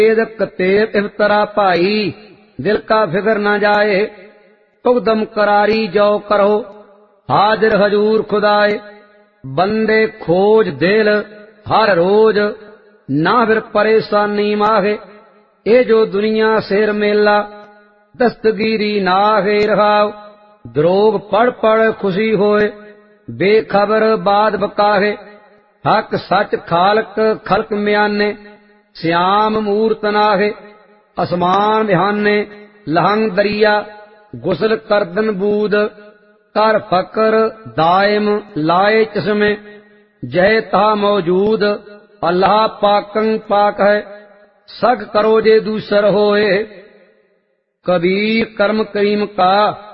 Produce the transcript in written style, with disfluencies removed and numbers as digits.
कतेर इफ्तरा भाई दिल का फिक्र न जाए, तुगदम करारी जो करो हाजिर हजूर खुदाए। बंदे खोज दिल हर रोज ना फिर परेशानी माहे, ये जो दुनिया शेर मेला दस्तगीरी नाहे रहाव। द्रोग पढ़ पढ़ खुशी होए बेखबर बाद बकाहे, हक सच खालक खलक म्याने श्याम मूरत नाहे। असमान बिहाने लहंग दरिया गुसल करदन बूद, कर फकर दायम लाए चश्मे जय ता मौजूद। अल्लाह पाकं पाक है सग करो जे दूसर होए, कबीर कर्म करीम का